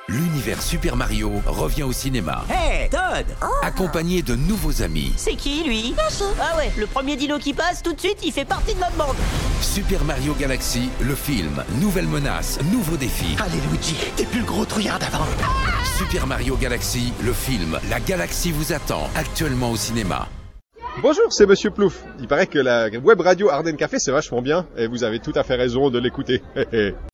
L'univers Super Mario revient au cinéma, Hey, Todd! accompagné de nouveaux amis. C'est qui, lui? Ah ouais, le premier dino qui passe, tout de suite, il fait partie de notre bande. Super Mario Galaxy, le film. Nouvelle menace, nouveaux défis. Allez Luigi, t'es plus le gros trouillard d'avant. Super Mario Galaxy, le film. La galaxie vous attend, actuellement au cinéma. Bonjour, c'est Monsieur Plouf. Il paraît que la web radio Ardennes Café, c'est vachement bien, et vous avez tout à fait raison de l'écouter.